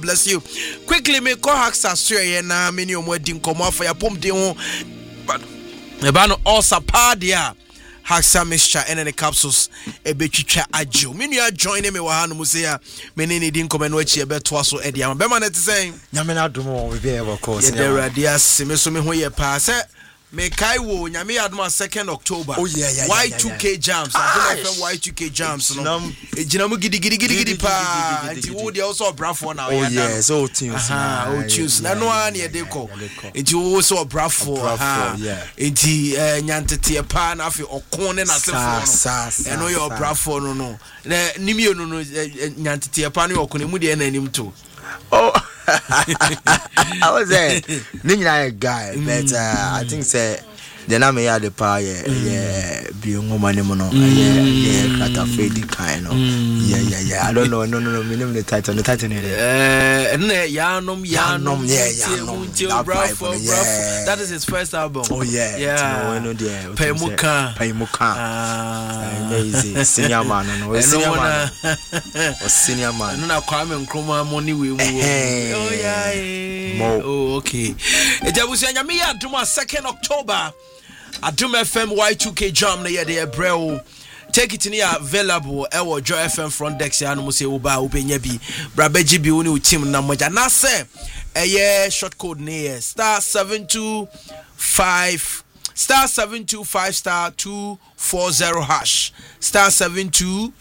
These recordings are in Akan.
Bless you. Quickly, me call Haxa Australia na many of wedding come off for your pump de but the ban also padia Haxa mixture and the capsules a betcha ajo. Many are joining me Wahan Musea, many didn't come and watch a bet twas or Eddie. I'm Beman saying, Yamina do more with of course. There are dear Simesumi who you pass it. Me Kaiwo nyame adoma 2nd October. Oh yeah. Y2K jams. I don't know Y2K jams no. Ejinamu gidi pa. Enti wo dey also brafo na. Oh yeah, so tunes. Tunes. Na no an ye dey ko. Enti wo so brafo. Enti nyantete pa na afi okon ne na sefo no. Eno ye brafo no. Na nimio no nyantete pa no okon mu dey na anim to. Oh, I was there. Nina guy, but I think say the name of the power, being woman, kata fedi kind of. Yeah. I don't know, no, minimum the title, Yanum, that is his first album. Oh yeah. Paimuka, amazing, senior man, or senior man. No, Kwame Nkrumah money we. Oh yeah. Oh okay. It was Yamia Duma 2nd October. Adum FM Y2K jam na ye de brel. Take it in here available ewo Joy FM front desk ya no mo se oba obenya bi brabeji bi woni team na moja na se short code ne *725 *240 hash *725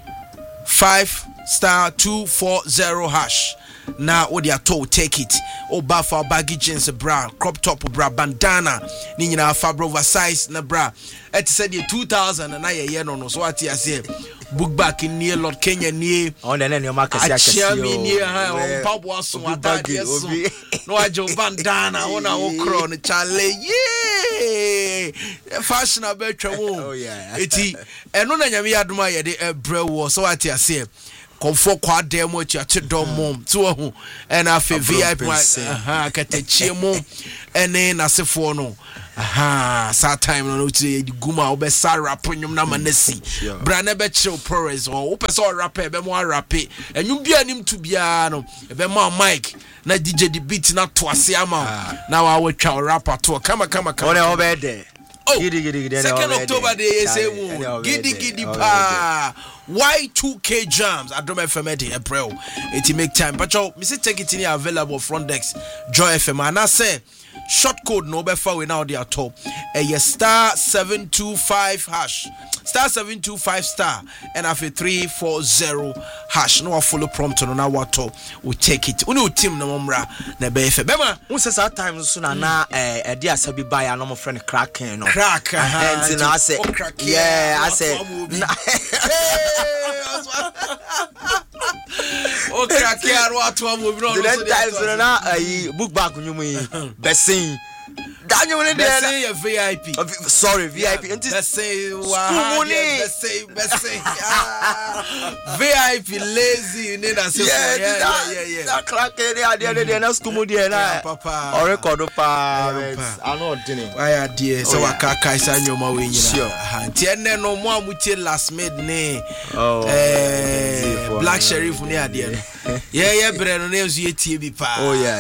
*240 hash. Now what they are told, take it. Oba for baggy jeans, bra, crop top, bra, bandana, nina fabro oversize, na bra. It said year 2000 and I year no so what I say. Book back in near Lord Kenya near on the name of Marcus near her Bob was no I Joe bandana on our crown Charlie yeah fashion a better oh yeah it and no nyame aduma ye de brew so what I say comfort quad demo at your mom to and I feel VIP catechie mom and then I say for no sad time no to guma obe sara ponyum na manesi brana be chill prores or opeso rapper be mo rappe enum bia nim to bia no be ma mic na DJ the beat na to ase ama na wa twa rapper to kama on over there. Oh, 2nd October day say giddy pa Y2K jams Adom FM April it make time but you me say take it in available front desk Joy FM and I say short code no be far we now they are top *725 hash *725 and after 340 hash no follow prompt no na what we take it uni team no mra na be fe bema who says at times so na e dey asabi buy an my friend cracking no crack and I say yeah I say o crack ya ro ato mo bi no so times na book back nyumu besin Daniel in there VIP. Sorry, VIP. Let's say VIP lazy in that yeah. That crack there na school there na. Papa. Or record pa. I know dinner. Why dear so aka kaisa nyoma we nyina. Nti enne no mo amutie last made ne. Black Sheriff ne ade no. Yeah bre no na ezu yetie bi pa. Oh yeah.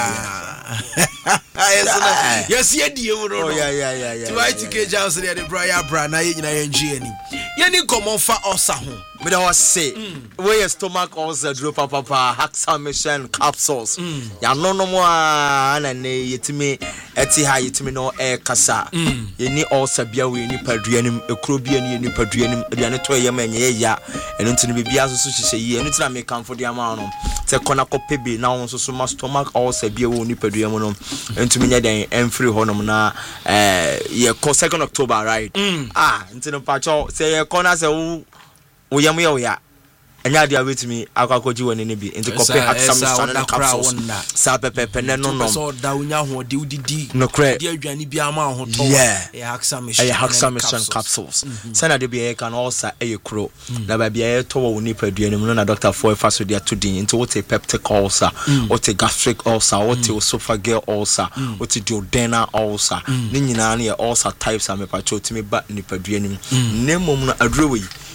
Yes, yeah, oh, yeah. Try to get Johnson at the Briar Brand. I ain't Yenny come on for us. But I was say, where your stomach also drop up Haxa mission capsules. Ya no more and yet me eti ha yet me no air cassa. You need also be away ni padrianum, a crubian, ni padrianum, the toy yaman ya, and until be as such say, ye, and it's not make come for the amount. Say Conaco Pebby now so much stomach also be a ni padrianum, and to me and free honum na 2nd October, right? Until the patch say corner say Oya enya dia with me akwakoji woni ne bi into copy Haxa na capsules sa pepe ne no so da unya ho de udidi no cre dia adwani bi ama ho to Haxa mission capsules sana de bi can also kro na ba bi to wo ni paduane mu na Dr. Foy faso dia to din into what a peptic ulcer what a gastric ulcer what a esophageal ulcer what a duodenal ulcer ni nyina na ulcer types am pa cho timi ba ni paduane mu nemom na adrewe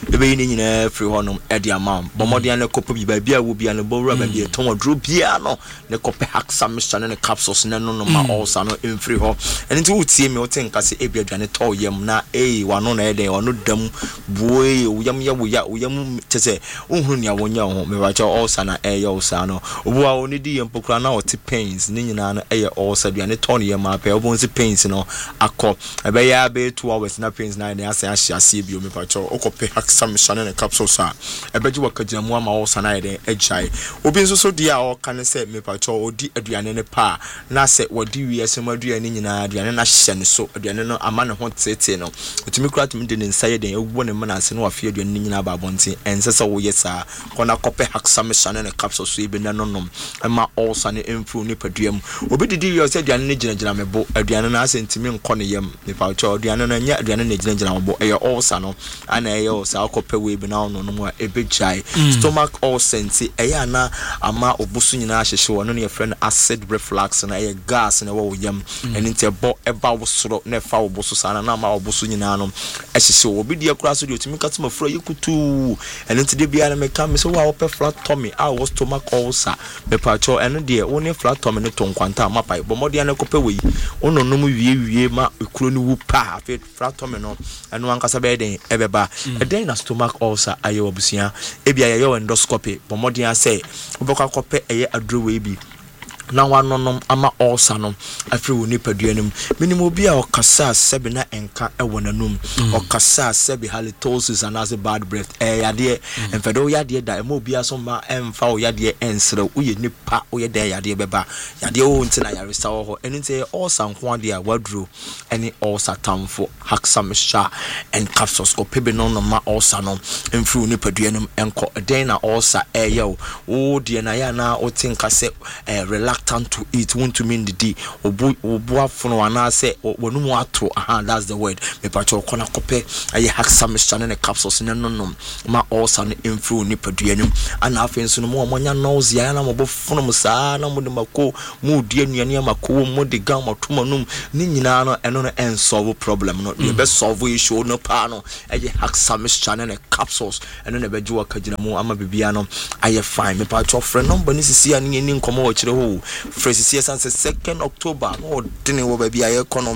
ebe ni nyina free honum e de amount bomodian ne kopo bi ba bia wo bia ne bowra ba bia ton wadro bia no ne kope haksa mission ne capsules ne no ma also no free ho eni ti wutie me wote nka se ebia aduane to yam na wano na eden wano dam buoy uyam ya uyam tese ohunu ne awonya ho me ba cha also na also no obu a oni di yempokura na oti pains ni nyina no also aduane to ne yam apa obo nsi pains no akọ ebe ya be 2 hours na pains na ne ase ahia bi o me ba cha okope haksa mission ne capsules a ebe ji wakagina mu ama also na eden ejai obi nso so dia o kan se me pa cha odi aduane ne pa na se wodi wi ase ma aduane nyina aduane na hye ne so aduane no ama ne ho tete no otimi kura timi de ne nsaye den ewu ne mana ase no afie aduane nyina ba bonte ense se wo yesa kona kope haksa mission ne capsules so ebe na nonom ama also ne improve ne paduam obi didi wi ase aduane ne gina mebo aduane na ase ntimi nkɔ ne yam me pa cha aduane na nya aduane ne gina mebo also no ana also akope we be na no no ebe jai stomach ulcer nti na ama obusu nyina hyehye wono ne friend acid reflux na gas na wo yam eni nti eba wo soro na fa obusu sana na ama obusu nyina no hyehye obi de akura so de otimi katuma fura yekutu eni nti de bia na meka me so wa wo pe flat tummy wo stomach ulcer me pa cho eno de wo ne flat tummy ne tonkwanta amapai bomodi na kope we ono no mu wie ma ekuro ni wu pa afi flat tummy no eno ankasa be den ebeba eden na stomach ulcer ayo obusia ebia ye endoscopy bomodi say obeka kope eye adrowe bi na wanonom ama ulcer no afri wo nipaduanum minimum obi a okasa sebe na enka ewonanum okasa sebe halitosis and as a bad breath yade enfedo yade da emo obi aso ma emfa o yade ensre uye nipa o yade yade beba yade o ntina yaresa ho enite ulcer nko ade a wadro ene ulcer tamfo haxamisha and capsules ko pebe no ma ulcer no emfri wo nipaduanum enko den na ulcer eyo o de na ya na o tinka se relax to eat want to mean the day obu afono ana say wonu ato that's the word me pacho kona kope aye haxamisha ne capsules ne no ma also ne improve ni paduanum ana afen so no mo nya nausea na mo bofono mo saa na mo de mako mo di anuane mako mo de gam atomanum ni nyina no eno no solve problem no be solve issue no pa no aye haxamisha ne capsules eno ne beju wakagina mu ama bibia no aye fine me pacho friend number ni sisi ani ni nkomo wa kire ho Fresh yes, 2nd October. No, didn't will be a econom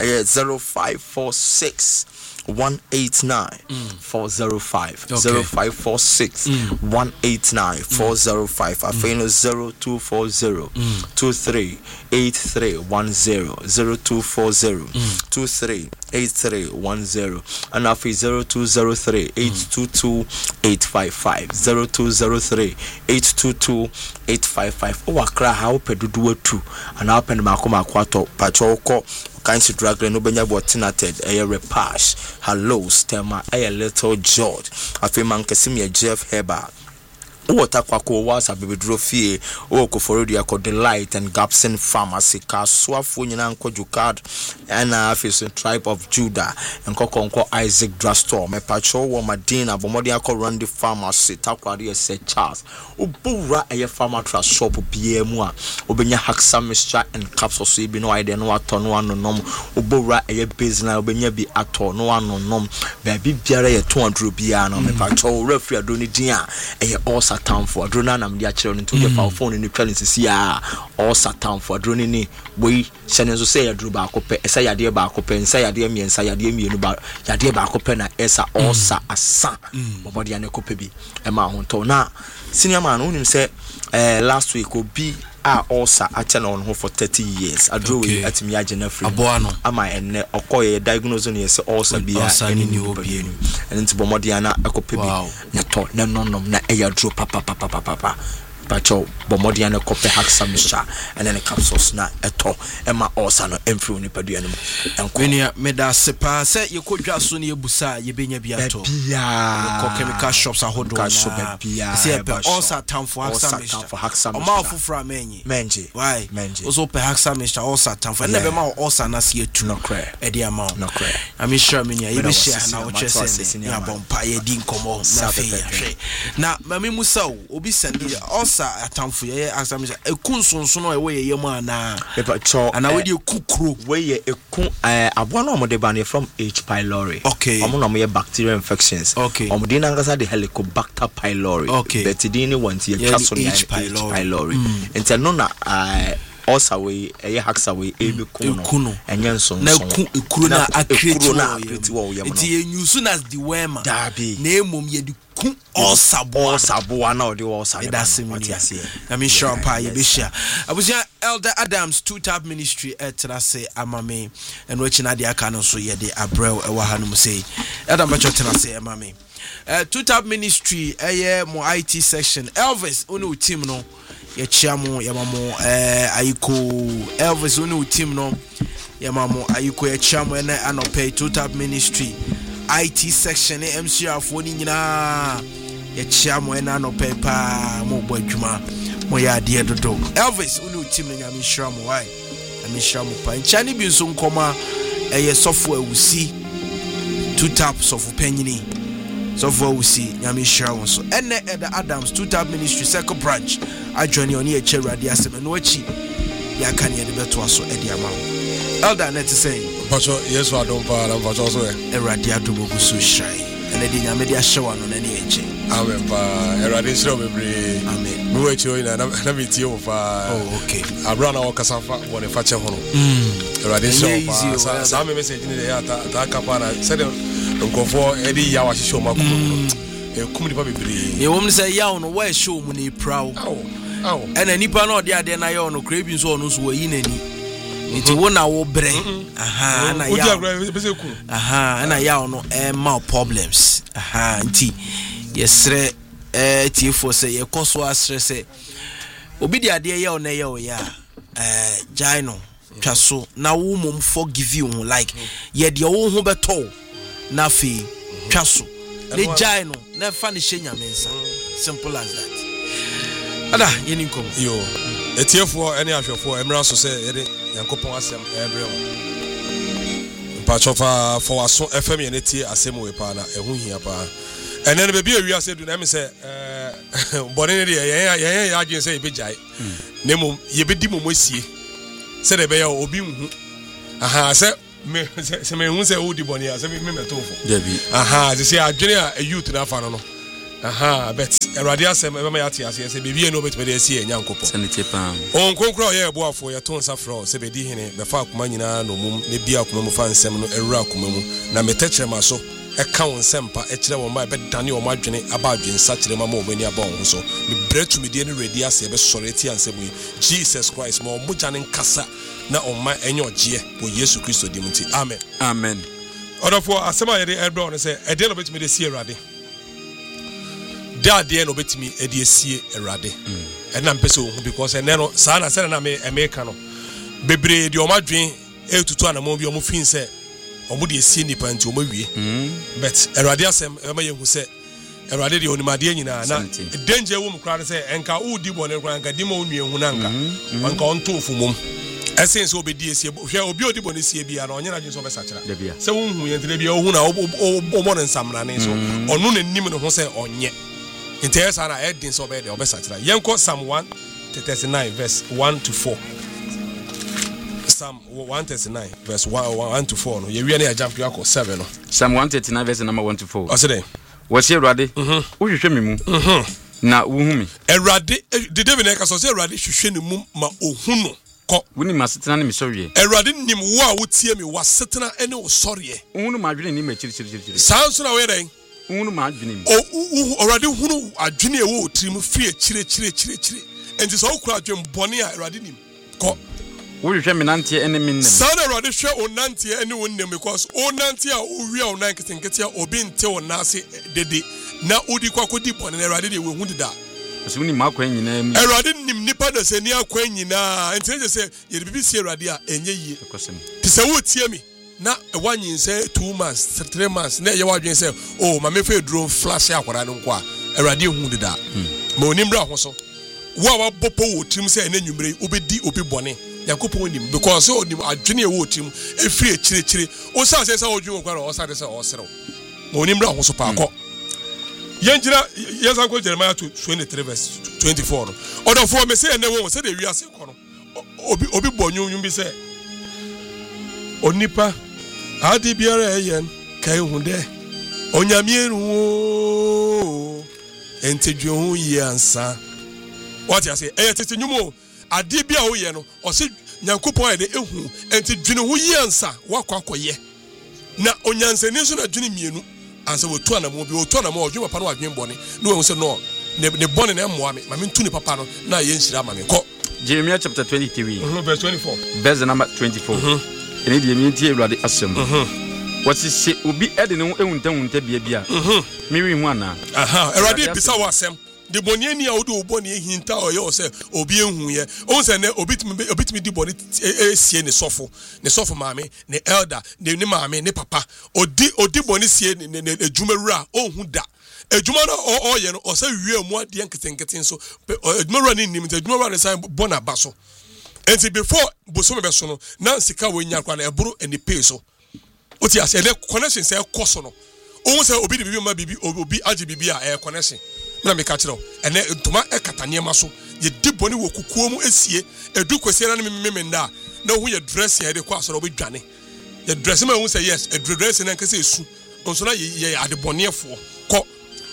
0546 189 405 0546 189 405 Afeno 0240 23 8310 0240 23 8310 and afi 0203 822 855 0203 822 855 o akra ha o pedudu atu and happen makoma kwato pacho ko kinds of drug no benya botinated a repash hello stemma a little George afi man kesim Jeff Heber Water kwako wasa bebedro fie o ko forodi akọ Delight and Gapson Pharmacy ka swafo nyina nko Jukad na afis Tribe of Judah nko konko Isaac Drugstore me pacho wo Madina bomodi akọ Randy Pharmacy takwari ese Charles obura eye pharmacy shop biemu a obenya haxamisha and capsules bi no ide no ato no anonom obura eye business obenya bi ato no anonom ba bibiara ye 200 bia no me pacho referee adoni din a eye Satan for drona na mdia kire nto de fa phone ni twale sisi a all Satan for drone ni boy hyene so say yadru ba akopɛ esa yade ba akopɛ nsa yade miensa yade mienu ba yade ba akopɛ na esa all sa asa bobodi ane kopɛ bi e ma ho to na senior man unim say last week obi also actually on for 30 years adrowe atimi agena free ama enne okoye diagnose no yese also bia any new obi enu enti bomodi ana akopɛ bi na to na nonom na eya dro papa pacho bomodi ana kopɛ haxamisha and then capsules na eto ema also no emfru ni paduanu enko meda sepa se yekodwa so na yebusa yebenya bia to ko chemical shops ahodo na se pe also time for haxamisha o ma ofufra menje why also pe haxamisha also time for na be ma also na se etu no cry e dia ma no cry I'm sure menya ye be share na wo chese ya bompa ye di nkomo na fe ya hwe na mame musa obi send also asa atamfo ye asa me eku nsonso no e ye mu ana pepa cho ana we de kukuro we ye eku aboa no mo de ba ne from H pylori omo no mo ye bacterial infections omo de nangasa de Helicobacter pylori betidini want ye chaso na H pylori ente no na also we haxa we kuno enye nso na ekuro na akreti wo enti enyusu na the wema na emom ye di ku osabo na odi osabo na me sure pa ye be share abusia Elder Adams two-tap ministry etrase amame eno china de aka no so ye de abrel e wa hanum say Elder Bacho tenase amame two-tap ministry mo IT section Elvis onu team no ye chiamo yamamo ayiko Elvis onu team no yamamo ayiko ye chiamo na anope two-tap ministry IT section MCR for ni nyina ye chiamo na anope pa mo bodwuma mo ya de dodo Elvis onu team no nyame shiramo why nyame shiramo pa nchani bi nso nkoma ye software wusi two-tap software penyini so for we see nyame shirawo so ene Elder Adams two-tap ministry second branch adwani oni eche radi asem no achi ya kan ye de beto aso e de ama Elder net say pacho yesu adom pa na pacho so e radi adomo go so shrai ene de nyame de ahyewa no na ne eche amen pa e radi shiro bebre amen no eche o na me tie o fa okay abrana o kasafa woni fa che hono e radi shiro pa sa me message ni de ya ta kapa na se de nkofo edi ya wa hihyo makumu e kumni pa bebre e wom say ya no wa show mu ni proud ena nipa na odi ade na ya no krebi so no so yi nani nti wona wo bre na ya na ya no ma problems nti yesre tifo say ye koso asre say obi di ade ya na ya o ya jaino twaso na wo mom forgive you like ye de wo ho beto na fi twaso le jaino na fa ne hye mensa simple as that ada yeni kom yo etiefo ene ahwefo emra so say yede yankopon asem ebre pa chofa for waso fm ye neti asem we pa na ehu hia pa ene ne be bi awia se du na me say bone ne ye ya agin say be jai nemo ye be di momosie se de be ya obi hu se me hu se odi bone ya se me metofo se say adwene a youth na fa no bet erade asem e ma ya tie ase se bebie no betime de esi enyankopɔ sanite pam on konkro ye eboafo ye ton safro se be di hene be fa akoma nyina no mum ne bia akoma mu fa nsem no ewura akoma mu na metechre ma so e ka won sempa e kire won ma be dane o ma adwene aba adwen sa kire ma o mani aba on so me bretu me die ne ready ase be sore ti ansem yi Jesus Christ ma o muja ne nkasa na o ma enyo gye wo Yesu Kristo di munti amen amen odofo asema ye de ebro no se e de no betime de sie erade de no betimi e de sie erade e na mpese o because ene no sa na se na me emeka no bebre de o ma dwen etutu anamo bi o mo fin se o mo de sie nipa nti o ma wie but erade asem e ma ye hu se erade de onimade nyina na danger wo mkra se enka u di bo ne kra enka di ma onue hu na nka on to fumom essence obedi esie hwe obi odi bo ne sie bia na onye na jinso be sakira se wo hu ye ntire bia o hu na o mo ne nsamra ne so onu na nim ne ho se onye interesa na edin so be de obesatira yenko Psalm 139 verse 1 to 4 Psalm 139 verse 1 to 4 no ye wi na ya jump yako 7 no Psalm 139 verse number 1 to 4 osede wasi Awurade wo hwehwe me mu na wo hu me Awurade de David na ka so se Awurade hwehwe ne mu ma ohu no ko woni masetena ne me sɔreɛ Awurade nim wo a wotie me wasetena ene wo sɔreɛ unu ma adwene ni ma kyiri sanso na we den unu ma adwene mi Awurade hunu adwene e wo tirim fie kyire enti so okura adwene bɔne a Awurade nim ko wo hwehwɛ me nante ene me nim sana Awurade hwɛ o nante ene wo nim because o nante a o wi a o nan ketenkete a obi nte wo nase dede na odi kwakodi bɔne na Awurade de wo hu deda so woni ma kwan nyina mu Awurade nim nipa da sani akwan nyina enti je se ye de bibisi Awurade a enye yie ti se wo tie mi na one yin say 2 months 3 months na ye wadwen say oh ma me fe drone flash akwara no nko a Awurade hu deda ma onimra ho so wo a wabopo wo tim say na nwumre obedi obi bone yakopon nim because onim adwene e wo tim efiri kyire o sa say odwun kwara o sa say o serew ma onimra ho so pa akọ Yenjina yes uncle Jeremiah 23 verse 24 no order for me say and won say the wiase kono obi bonyu bi say onipa ade biara eyen kai hu de onyamieru entedwe hu yi ansa what you say tete nyumo ade bia wo ye no o se nyankopon e de ehu entedwe hu yi ansa wakwakoye na onyansani so na dwene mienu ansa wo to anamo bi wo to anamo odwe papa no adwen bone na wo se no ne bone na emmoa me ma me ntu ne papa no na ye nshira ma me ko Jeremiah chapter 23 verse 24 verse number 24 ene die mi tie Awurade asem what's se obi ede ne ehunta bia mi wi hu ana Awurade bisa wo asem de bone ni a wo de obone ehinta oye o se obi ehu ye o se ne obitimi di bone sie ne sofo maame ne elder ne maame ne papa odi bone sie ne ejumawura o hu da ejuma no oye no o se wie mu ade nketenketen so ejumawura ni nim ejumawura ne sai bona ba so enti before boso me be so no na sika wo nya kwa na eburu eni pay so oti ase le connection say koso no o se obi de bibi ma bibi obi age bibi a connection na me ka kire o ene ntoma ekatanie ma so ye diboni wo kukuo mu esie edu kwese na me nda na hu ye dress ye de kwa so obi dwane ye dress ma hu say yes e dress na nka say esu onso na ye adebonefo ko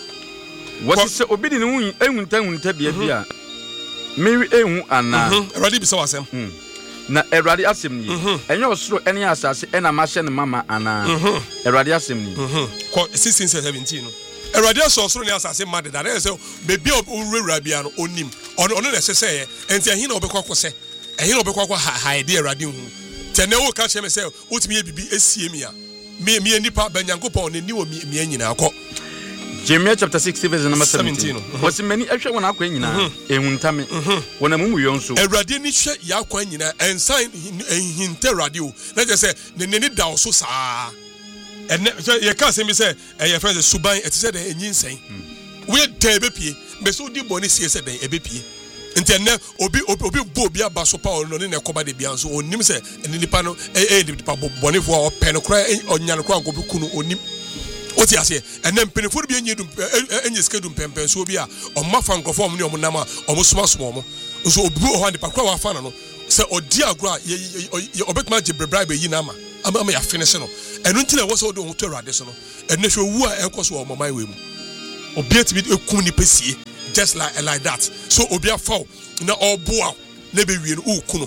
what is obi de hu ehunta bia Mary ehu ana Awurade bisa wasem na Awurade asem ni enye osoro ene asase ena ma hye ne mama ana Awurade asem ni ko 1617 no Awurade osoro ne asase ma de da na say bebi owura bia no onim ono na se say enti ahin na obekwa kwose ahin na obekwa haide Awurade hu tene wo ka che me say otimi ye bibi esie mi a me nipa banyankopon ne ni wo mi anyina ko Jeremiah chapter 60 verse number 17 what's many ehwe wona akwa nyina ehuntame wona mumu yonso Awurade ni hwe ya akwa nyina ensign hinte radio na je say ne da oso saa ene ye ka se mi say ye friend suban et say den enyinsen we da ebepie be so di boni sie say den ebepie nti ene obi bo obi aba so pa no ne koba de bia so onim say ene nipa no nipa boni fo o pen kra onyan kra nko bi kunu onim oti ase ene mpenefo bi enye dum enye skedum pempen so bi a o mafa nkrofo om ne om nam a o soma omo so obi o hande pakra wa fa na no se odi agro a obetuma je brebra be yi na ama ya finish no enu ntina wo so do ho to Awurade so no ene hwe wu a ekoso o mamai we mu obi atimi ekum ni pesie just like that so obi afa na oboa na be wie no ukunu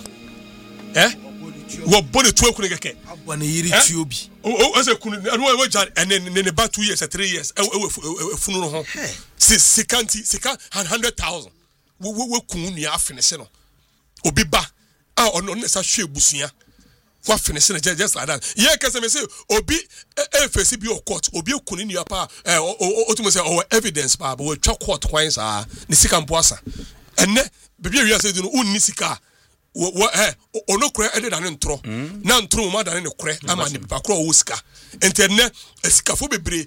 wo body to ekunu keke abone yiri ti obi o ase kunu anu we jan ne ba 2 years 3 years funu no ho sika 100,000 we kunu ni afinish no obi ba a ono ne sa hwe busua wa finish no just like that ye kase me say obi face bi o court obi kunu ni apa o tumo say o evidence pa but we twa court kwan sa ne sika mpoasa enne bebi wi ase no unni sika ono kure ede da ne ntro na ntro ma da ne kure ama ne papa kro wo sika entenne sikafo bebre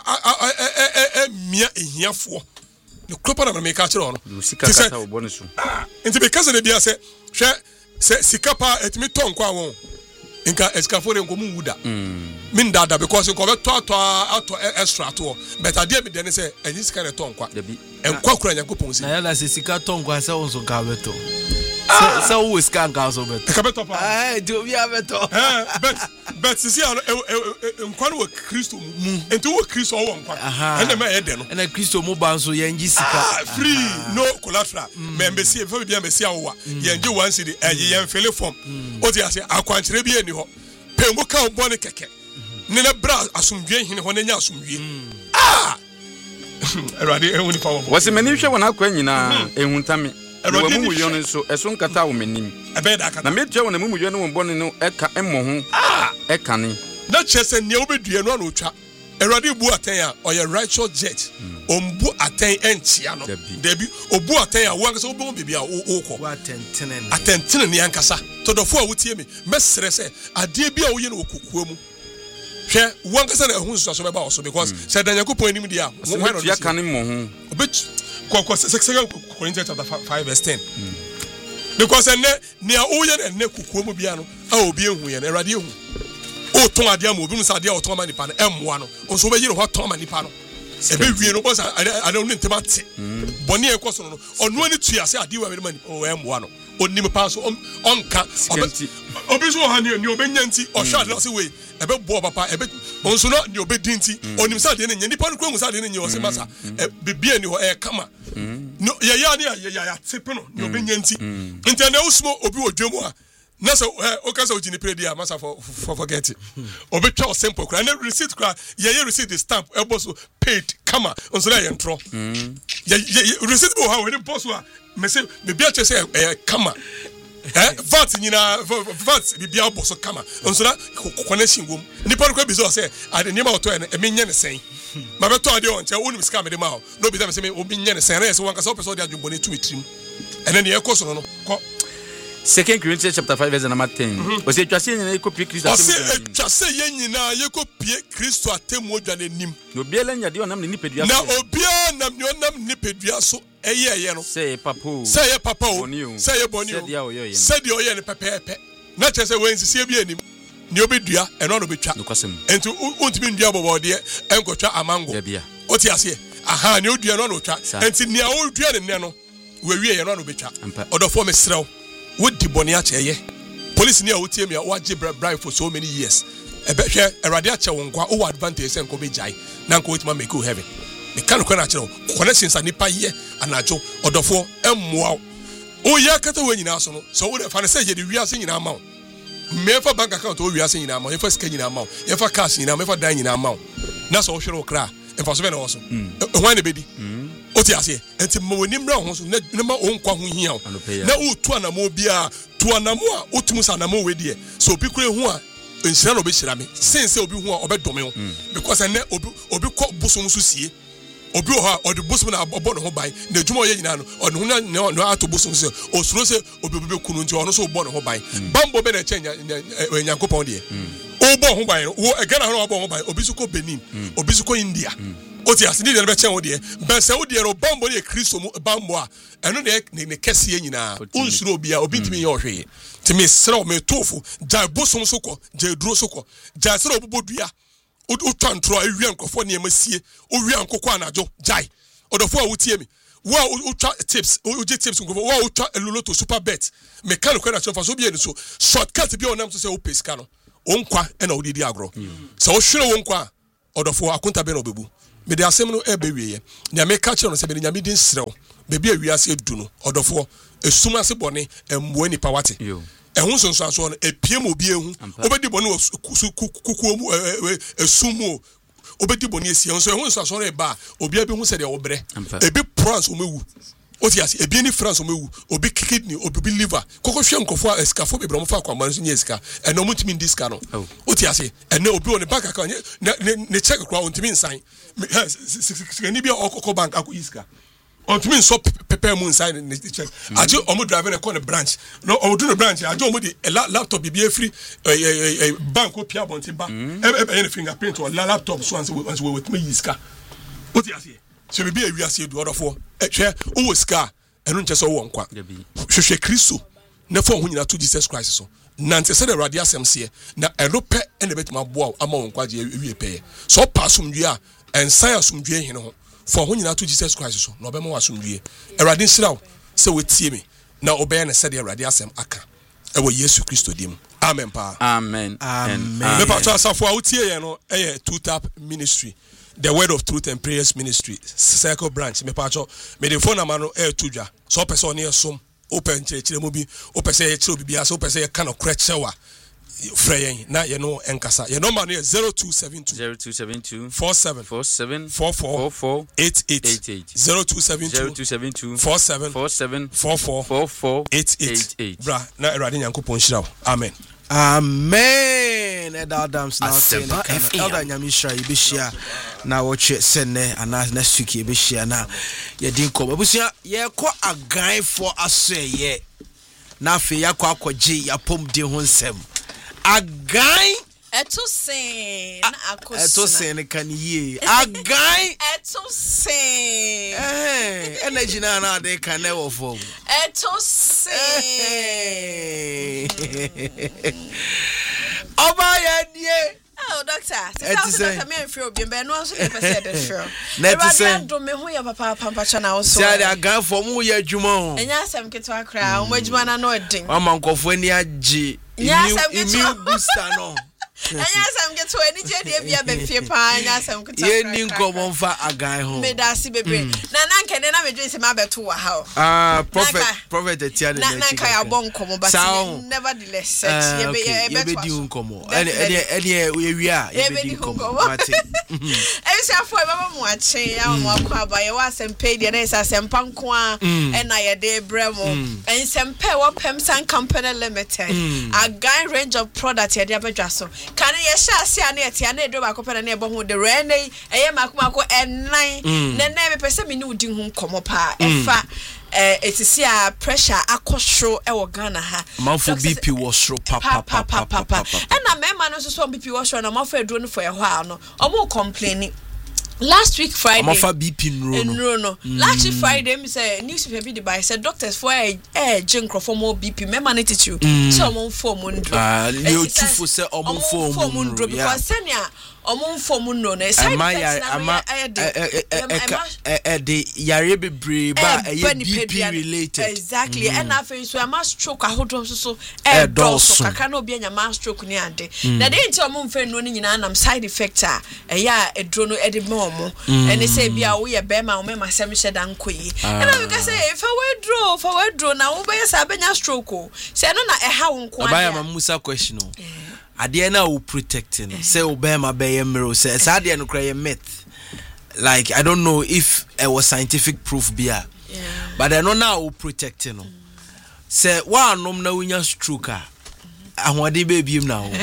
mia ehiafo ne kropa na me ka kire ono sika kata wo bone so enti be kase ne bia se hwe se sika pa etimi tonko awon nka sikafo ne nkomu wuda min dada because nko be to extra to but ade be de ne se enyi sika ne tonko enkwa kura Nyankopon si na ya la se sika tonko ase onso ka beto se wo sika nka so beto ka beto pa do bi abeto but sisi nkwa no Kristo mu enti wo Kristo wo nkwa ene ma ye de no ene Kristo mu ba nso yenji sika free no collateral membership fa bi amesi awo yenji one city yen fele form o ti ase akwankyere bi eni ho pembo ka obo ne keke ne na bra asumdwe hine ho ne nya asumdwe Awurade ehuni pa wo wase mani hwe wona akwa nyina ehuntame wa mumu yo nso eso nkata wo menim ebeda kata na metwa wona mumu yo no bone no eka emmo ho eka ne na chese ne obedue no na otwa Awurade bu aten a oye righteous judge ombu aten enchia no debi obu aten a wo so obu bibia wo ko atentene ne ankasa todofo a wotie me mesere se ade bia wo ye no okukuo mu hwe wo ankasa na ehun so be ba wo so because se dan Yakopon enim dia wo no ya kan mo ho obet ko 2 Corinthians chapter 5 verse 10 because ne o ye ne kukuo mu bia no a obi ehun ye na Awurade ehun o ton ade am obi mu sa ade o ton ma nipa no emmoa no onso be yire ho ton ma nipa no ebe wie no boss I don't need to mate boni e koso no onu ani tu ase ade wa me man o emwa no onim pa so onka obi so ha ni obenya nti o sha de say we ebe bo papa ebe onso no ni obedi nti onim sa de ne nipa no kru sa de ne o se masa bibia ni ho e kama no ya ya tepe no ni obenya nti nti na usmo obi odwemu a na so o ka so jini predi a masa for forget it obi twa o simple kra na receipt kra ya receipt the stamp e boss paid kama onso na ye ntro ya receipt bo ha we boss a me say me bia che say kama VAT nyina VAT bibia boss kama onso na connection wom nipa no kra bi so say ade nyema oto e me nya ne sen ma beto ade on che woni scam de ma no bi say me obi nya ne sen na say wan ka so person de adwumbo ne tu etrim ene ne e koso no ko 2 Corinthians chapter 5 verse number 10. O se twase nyina ekopie Kristo atemu. O se twase nyina ekopie Kristo atemu odwane nim. No biela nya de onam ne nipadua so. Na obia nam ne onam nipadua so eye no. Say papa o. Say papa o. Say boni o. Say de oye ne pepepe. Na chese we nsisi bi anim. Ne obedua eno no betwa. Enti untimi ndua bobo de enkotwa amango. O ti ase. Aha ne odua no no twa. Enti ne a odua ne no. We wie ye no no betwa. Odofo me srew. What the bonia cheye police near wotie me waje bribe for so many years ebe hwe erade ache wonkwa o advantage sen ko be jai na nko wetima make you heaven me kan ko na ache connections anipa ye anajo odofo emmoa o ya kata we nyina so no so wo fa na say ye de wiase nyina ma me fa bank account o wiase nyina ma ye fa sika nyina ma ye fa cash nyina ma ye fa dan nyina ma na so wo hwere wo kra e fa so be na wo so hwan ne bedi oti ase enti mo nim ra ho so na ma onkwa ho hia na utu anamo bia tu anamo a utum sa anamo we de so obi kure ho a enhyira no be hyira me sense obi ho a obedome ho because na obi kọ bosom so sie obi ho a odi bosom na abọ no ho ban na adwuma ye nyina no oni ho na ato bosom so osuro se obi kunu nti ono so obọ no ho ban bambo be na chenya Nyankopon de obọ ho ban wo egana ho obọ ho ban obi so ko Benin obi so ko India oti asini de be chen wo de be se wo de ro bambo de Kristo mu bambo a eno ne kese nyina unsuro bia obi ntimi ye ohwe timi sra me tofu ja bosom so ko ja duro so ko ja sra obobodua o twantro awia nkofo ne masie o wia nkokọ anajo jai odofo a wotie mi wo o twa tips o je tips nkofo wo o twa eloloto super bet me kan ko na so bi eni so shortcut bi onam so se o pesika no onkwa na o didi agro se o hwere wonkwa odofo akonta be na obebu me de asem no ebe wiye nya me ka kire no se be nya me din srew bebi awiase edu no odofo esuma se bone emwo ni pawate ehun sonso so no epiem obi ehu obedi bone kukuo mu esumu obedi bone esia so ehun sonso no eba obi abi hu se de obre ebi France omewu oti ase ebi ni France omewu obi kidney obi liver kokohwe nkofo escafo be bro mo fa kwa man so nya esca eno mutimi ndiska no oti ase eno obi on bank account ne check kwa ontimi nsan ni bi okoko bank akọ iska ontimi so pepe mu nsan ne check aje omo driver na call the branch no omo do the branch aje omo di laptop bi free bank o pia bonti ba e fingerprint or laptop so anse we with me iska oti ase so be awi ase du odofo ehwe o ska enu nche so wo nkwa hwehwe Kristo na fo ho nyina to Jesus Christ so nante se de radio asem se na erope ene betima boa ama wo nkwa je ewie pe so pasumdwe a ensan asumdwe hene ho fo ho nyina to Jesus Christ so na obema wasumdwe erade nsiraw se wetie me na obeye ne se de radio asem aka ewo Yesu Kristo dim amen pa amen me pa to asafo a utie ye no eye two tap ministry the word of truth and prayers ministry circle branch me pacho me the phone number no tudwa so person ne som open chire mu bi o pese ye chire obi so pese ye kind of krechewa freyen na ye no enkasa ye number no 0272 47 44 88 0272 47 44 88 bra na erade Nyankopon hira amen amen Adams now saying elder nyamisha ibishia na watch sene ana next week ibishia na ye din ko abusia ye ko agan for aseye na fe yakọ akọje yapom de ho nsem agan Etusen akosina. Etusen kan ye. Agan Etusen. Energy na de kan e wo form. Etusen. Oba ya die. Oh, Dr. Doctor, me feel be no so be say the show. Let say do me hu ya papa pampacha na wo so. Say the gan for mu ya adwuma o. Enya asem ketwa kra, mo adwuma na no din. Mama nkofo ani agi. Immune booster no. Anya asem ketwa ani je de bia be fie pa anya asem ketwa. Ye ni nkomo mfa agan ho. Me da si bebre. Na nkene na me dwe se ma beto wa ha. Prophet etia de na kai abon komo but nevertheless ye be di nkomo. Ene ye wia ye be di nkomo. Mate. Esi afo e baba mu ache ya mu akwa ba ye wa asem pe de na esa asem panko a e na ye de bremo. Ensem pe wo Pemsan Company Limited. A guy range of products ye de abadwa so. Kan ye sha ase ana etia na edo ba ko pe na e bo ho de rene eye makomako enan na na me pese me ni udi hu nkomo pa efa etisi a pressure akosro e wo Ghana ha manfo BP wo sro papa na me ma no so BP wo sro na manfo eduro no for ye ho a no omo complaining. Last week Friday, Amafa BP no. Last week Friday, me say newspaper be the by said doctors for jink for more BP. Me manage you. So I'm for mundo. You two for say for mundo because senior. Omo no na side the yare bebre ba BP related exactly and after so am stroke ahodo so so kaka na obi anya ma stroke ni ade na dey nti omo mfe no ni nyina nam side effect ya edro no ede me omo and say bia wo ye be ma o me masem hyeda nkoyi and I can say if I withdraw na wo be say abenya stroke o say no na eha wo nko ade ba musa question o ade na wo protecting say obema be yemro say ade no kra ye myth like I don't know if it was scientific proof bia but I know now wo protecting no say wa anom na wonya stroke ahode be biem na wo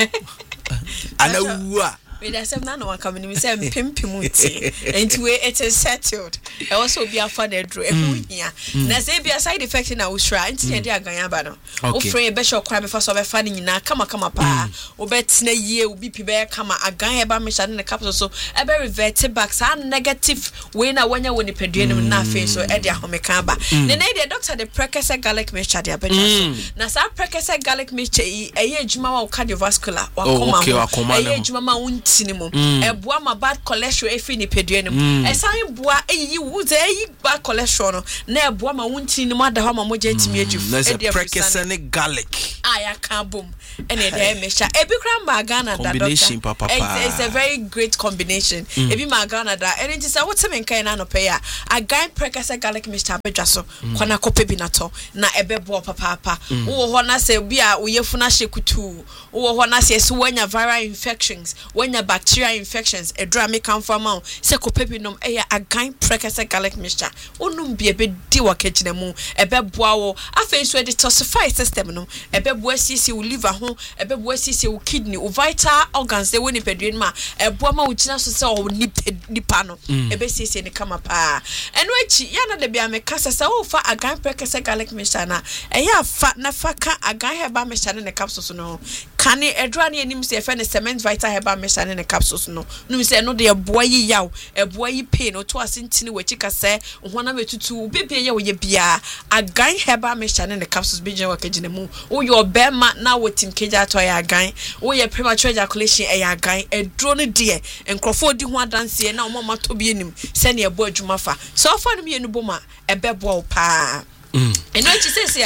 ana wu a we da sem na no aka me say pimpim nti enti we it is settled e also be afa na dro e hu hia na say be side effect na wo sra enti e dey aganya ba no wo free be sure kwa be fa so be fa ni nyina kama pa wo betena yie wo BP be kama agan e ba me sha ne capsule so e be revert back sa negative we na wanya woni pedue no na fe so e dey ahomeka ba ne na dey doctor the Prekese garlic mixture dey abetwa so na sa Prekese garlic mixture e ye adwuma wa cardiovascular wa koma e ye adwuma ma tinimo eboa ma bad cholesterol efi ni pedue nim esan boa eyi wuze eyi bad cholesterol no na eboa ma wuntinimo adaho ma moja ntimi aju e Prekese garlic aya kan bom ene dey mesha ebi kra ma Ghana da combination papa it's a very great combination ebi ma Ghana da ene ti say what me kan na no pe ya a guy Prekese garlic mixture abedwa so kwana kope bi na to na ebebo papa wo ho na say bi a uyefuna shekutu wo ho na say so wanya viral infections wanya bacterial infections edra me come from out se kopebinom eya agan Prekese garlic mixture onum bi ebe di wakagina mu ebeboa wo afa so detoxify system no ebeboa sisi wo liver ho ebeboa sisi wo kidney wo vital organs they woni peduen ma eboa ma wo gina so se wo nipa no ebe sisi ne kama pa eno echi ya na de bia me kasa se wo fa agan Prekese garlic mixture na eya fa na fa ka agan herbal mixture ne capsules no kane edra ne enim se fe ne cement vital herbal mixture ne capsules no say no de boy yaw boy pain o to asentini wachika say ohona metutu bibia ye wo ye bia agan herbal mixture ne capsules bi je wakagina mu wo your bema na wotim keja to ya agan wo ye premature ejaculation ya agan edro no de enkrofo di ho adanse na omo mato bi enim se ne ebo adwuma fa so fa no me boma ebebo pa eno chi sese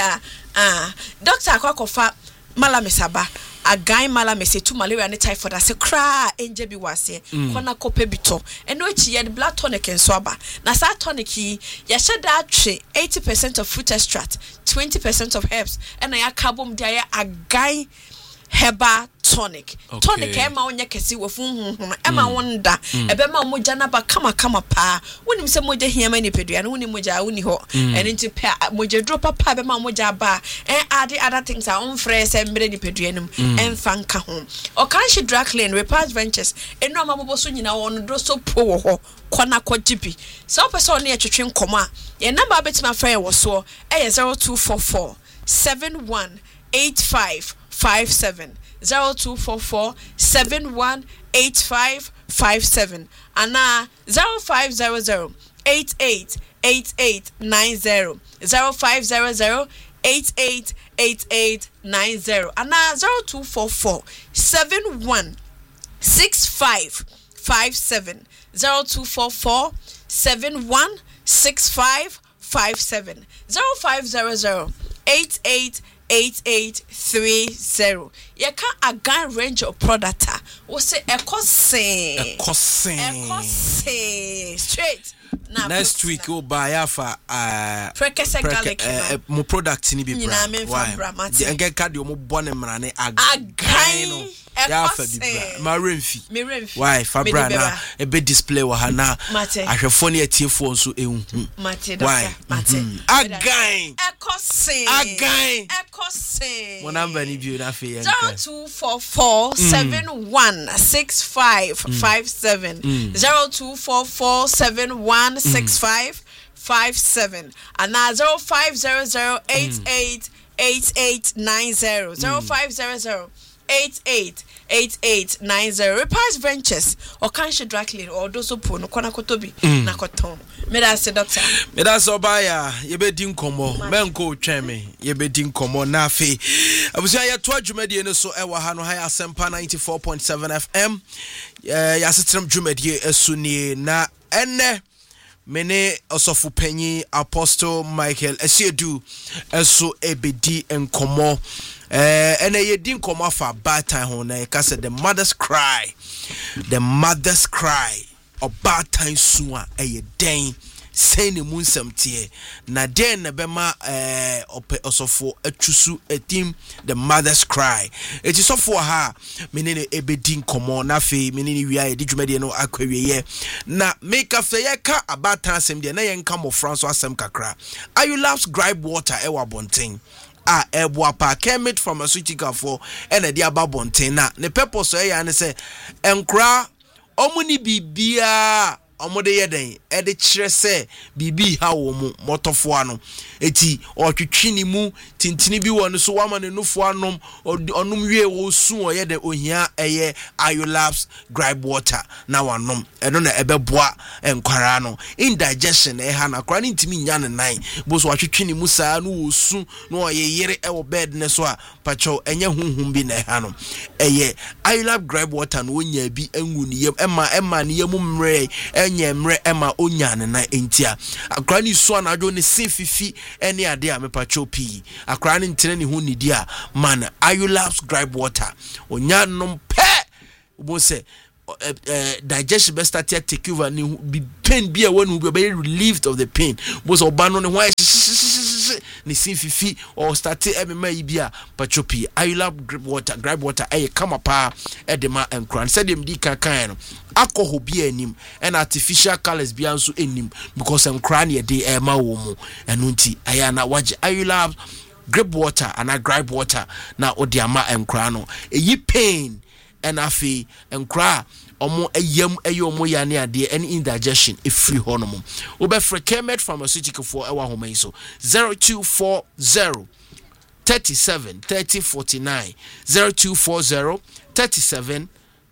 doctor akwakofa mala mesaba a guy mala me say to malaria and typhoid as a cry enje bi wase kona kope bito eno echi ye blood tonic enso aba na sa tonic ya sheda twe 80% of fruit extract 20% of herbs and ya carbon dia a guy herbal tonic tonic ema onye kesi wofun ema wonda ebe ma moja na ba kama pa wonim se moja hiama ni pedua no wonim moja woni ho ene nti pe moja drop papa be ma moja ba add other things are on fresh e mbre ni pedua num enfa nka ho o kan shi drug clean repairs ventures eno ma bobo so nyina won do so po wo ho kona kwajibi so person na etwetwe nkomo a ye number betima frɛ wo so 0244 718557 0244 718557 and 0500 888890 0500 888890 and 0244 718557 6557 0244 716557 0500 8830. You can a gun range of product. We say a cosin straight. Next week we'll buy for prekese garlic mo product ni bi bra. Why? Get card you mo born mrane again. Ya fa bi bra. Ma remfi. Why? Fa bra na e be display wa hana. Ahwefo ne atiefo nso ehu. Why? Again. Again. Mo number ni bi na fe 0244 716557 0244 716557 and now 0500 888890 0500 888890. Repairs Ventures or Kanshi Draclin or Dosopo no Konakotobi Nakoton. Medase doctor. Medase obaya yebedin komo menko tweme yebedin komo na afi. Abusia ya to adwumade no so ewa ha no ha Asempa 94.7 FM. Ya setrem dwumade esuni na enne mene osofu panyi Apostle Michael Esiedu eso ebedi enkomo ene yedin komo afa bad time ho na ka say the mother's cry or bad time suwa den say ne munsam tie na den na bema osofo atwusu etim the mother's cry it is sofo ha menene ebedin komo na fe menene wi aye dwumade no akwawiye na make after ye ka abatan asem de na ye nka mo France asem kakra ayu loves gripe water ewa bonten eboa pa chemit pharmaceutical for ene dia ba bonten na ne purpose ya ne say enkra omuni bibia omode yeden e de kire se bibi ha wo mu motofo ano eti otwetwini mu tintini bi won so wama ne nufo anom onum wie wo su o yede ohia eye Iolabs gripe water na wanom eno na ebeboa enkwara no indigestion e ha na kwara ntimi nya ne nan bo so otwetwini mu saa no wo su no oyeyere e wo bed ne so a pacho enye hunhum bi na ha no eye Iolabs gripe water no onya bi enwu ne yem ema ne yem mre nyemre ema onyane na entia akra ni so na adwo ne sefifi ene ade a mepacho pi akra ni ntene ni hu nidi a man Iolabs gripe water onyanom pe obo se digestion best start take over ni pain bi a wonu be relieved of the pain bo so ba no ne ho ni sefifi or start emema ibia pacho pi Iolabs gripe water come pa edema enkran said dem di kan no alcohol bi anim and artificial colors bi anso enim because enkran ye dey ema wo mu enu nti aya na waje Iolabs gripe water and gripe water na odiama enkran no eyi pain and afi enkra omo eyam eyomo ya ne ade any indigestion free honom obefre chemit pharmaceutical for ewa homa so 0240 37 3049 0240 37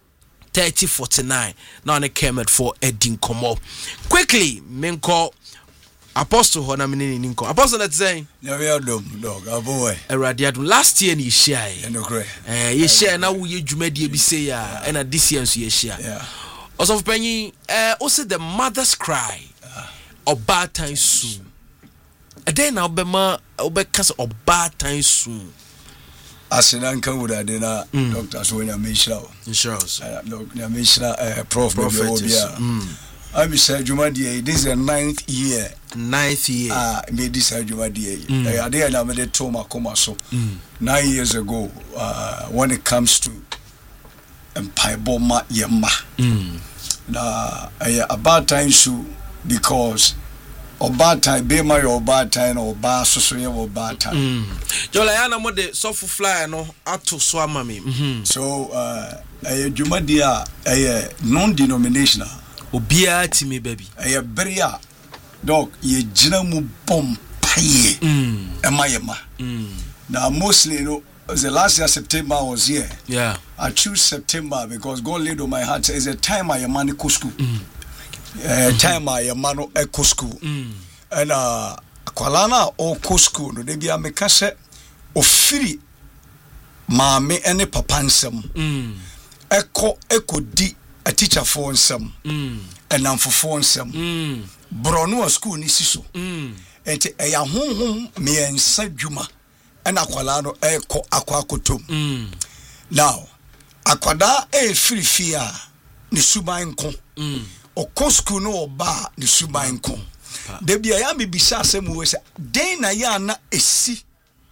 3049 now on a chemit for Edin Komo quickly menko Apostle ho na menene ninko Apostle that saying dog aboy eradiadum last year ni share ye share na wo ye dwumade bi say ya and this year so ye share also penyi also the mother's cry of bad time soon a day na obema obekase of bad time soon asinan kan wurade na Dr. Sonia Mishra insurance Dr. Mishra prof Obia I'm said Jumadi this is the 9th year made this Jumadi I did na made Toma Koma so 9 years ago when it comes to Empire Yema na a bad time so because or bad time be my or bad time or bad so or bad time Jolayana mo de sofu fly no ato so ama me so Jumadi non-denominational obia timi baby eye beria dog ye gina mu bom paye emayema now mostly no the last year September I was here I choose September because God laid on my heart is a time I am man go school time I am man go school and akwalana o go school no dey bia me ka se ofiri maame ene papa nsem Echo di a teacher for some and I'm for phone some Brono school nisiso and a home me and Saint Juma and Aqualano echo aquacotum. Now Aquada free fear ni suba enko o kosku no ba ni suba enko de bia ya me bisa asem we say den na ya na esi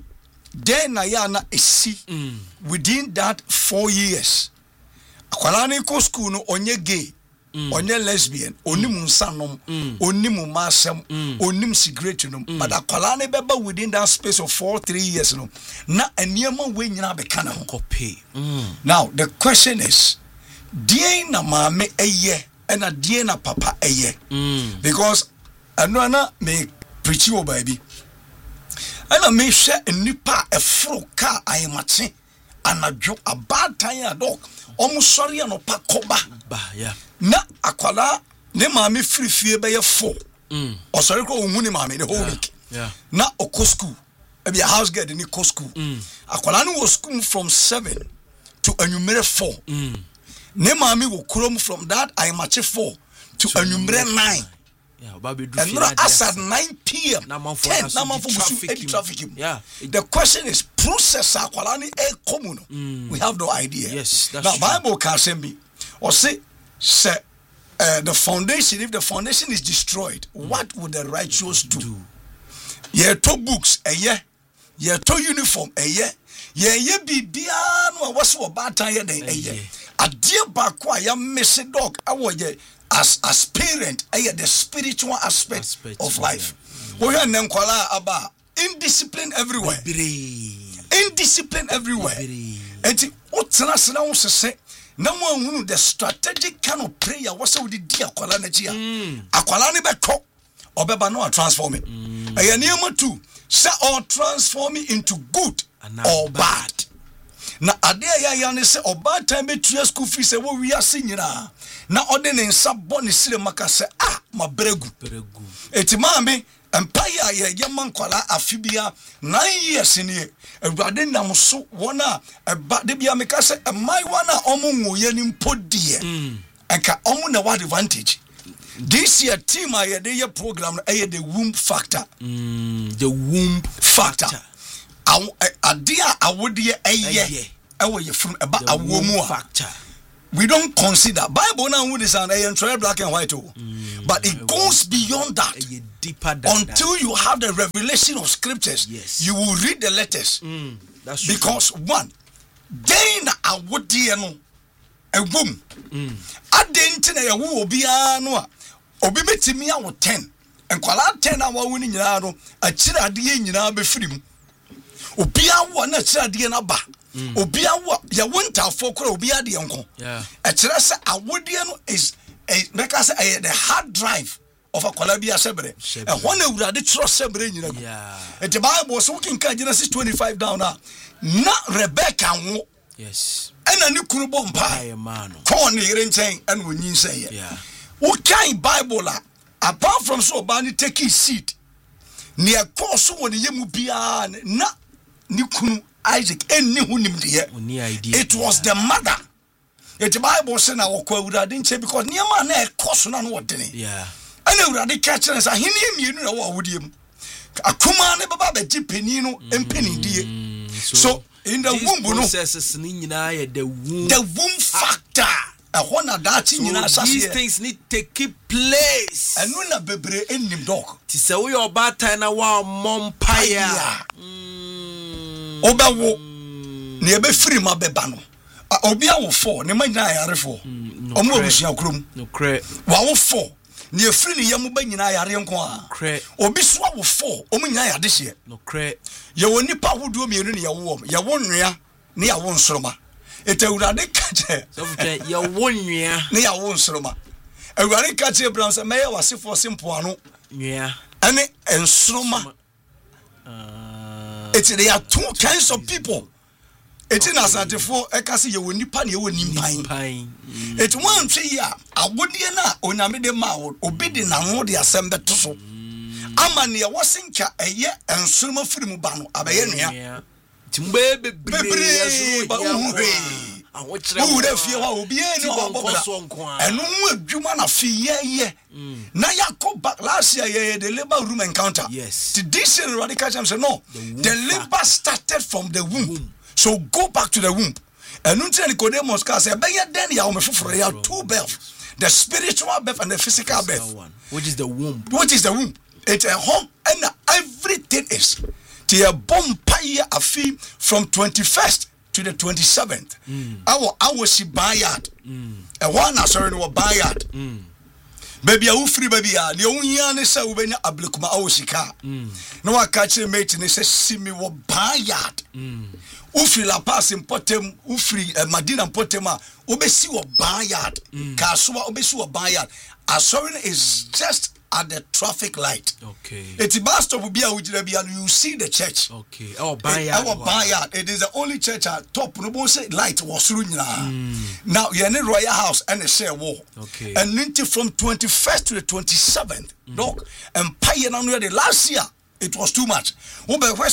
within that 4 years akwala ni kosku no onye gay onye lesbian onim nsanom onim masem onim cigarette no but akwala ni beba within that space of 3 years no na eniema we nyina be kana copy. Now the question is die na mame eye na die na papa eye because anwana me preach you baby ana me hwe nipa efro ka ayemate anadwo abatan ya dog omusori no pa koba ba yeah na akwala ne mame frifie be ye 4 osori ko ohun ni mame the whole week yeah na okosku e be house girl ni kosku akwala no was school from 7 to anumere 4 ne mami wo krom from that I match 4 to anumere 9 yeah baby do and as at 9 p.m. na man for traffic yeah the question is process akwala ni e common we have no idea. Yes, that's now true. Bible can say me or say the foundation, if the foundation is destroyed, what would the righteous do? Yeah, 2 books a year, yeah, 2 uniform a year, yeah, bibiano was so bad time a year. A dear bakwa ya messy dog, I was as parent, the spiritual aspect of life. We are nankwala aba indiscipline everywhere. Indiscipline everywhere. And utsana say no one the strategic kind of prayer was so the dear akwala chia. Akwala ni beko obeba no transform it. Number 2, say or transform it into good or bad. Na ade ya ne say oba time be tria school fees say we are senior na ode ne nsa boni sire maka say ma bregu eti maame empire ya mankwala afibia 9 years ni ewade nam so wona eba de bia meka say mai wana omunwo ye ni mpodie enka omu na what advantage this year team aye de ye program aye the womb factor the womb factor adia awodie eye ewo ye from eba awomu factor. We don't consider Bible now with this and black and white but it goes beyond that deeper than until that. You have the revelation of scriptures. Yes. You will read the letters that's because true. One then awodie no ewom adentina ye wo obia no a obi metimi awo 10 enkwala 10 awo ni nyina no akira ade nyina be firim obia wo na akira ade na ba obia wo ya wonta fokora obia de enko e kire se awodie no is make us the hard drive of akwala bia sebre e hona urade tro sebre nyina go e the Bible so kin ka Genesis 25 down na Rebecca wo yes ena ni kunu bompa ko ni yire nchen ena onyin say wo kan Bible apart from so bani take his seat ni e course wo ne yemu bia na ni kunu Isaac eni hunim de it was the mother. The Bible say na wokwa urade nche because niam na e course na no wodene ana urade ka kire say hene mienu na wo awodiem akuma ne baba ba gipeni no empeni die so in the womb no processes ni nyina ye the womb factor ehona dachi nyina asase these things need to keep place enu na bebre enim dog ti se wo your bad time na wa mompire obawo ne ebe free ma beba no obi awo 4 ne ma nyina ayare 4 omo obusia krom no kre wa wo 4 ne free ne yam ba nyina ayare nko a kre obi so awo 4 omo nyina ayade hye no kre ye woni pa hodo mienu ne ye wo nwea ne ya wo nsoroma etawurade kache so fe ye wo nwea ne ya wo nsoroma awurade kache Abraham say meye wasefo simple ano nwea ane ensoroma there are 2 kinds of people. It's in Asantefo ekasi ye woni pa ne ye woni mpan. It one say ya awodie na onyame de ma obi de na ho de asem beto so. Ama ne wasinka eye ensoroma firi mu ba no abaye nua. Timbe bebre ba Who the fear will be any and no Juma na fee na Yako back last year the labor room encounter. Yes. To this year radical said no. The labor started from the womb. So go back to the womb. And until Nicodemus said, then you have two births. The spiritual birth and the physical birth. Which is the womb. What is the womb? It's a home and everything is. To a bomb a fee from 21st to the 27th. Our she bayard. A one sorry no bayard. Baby a free baby a the only answer we na ablekuma awosika. No I catch a mate and say see me wo bayard. Ufri La Paz in Potem, Ufri Madina Potema, Obesi or Bayard, Kasua Obesi or Bayard. Asorin is just at the traffic light. Okay. It's best of be you see the church. Okay. Our Bayard. It is the only church at top. No say light was now you're in the Royal House and a share war. Okay. And from 21st to the 27th, dog, and Pioneer on the last year. It was too much. Because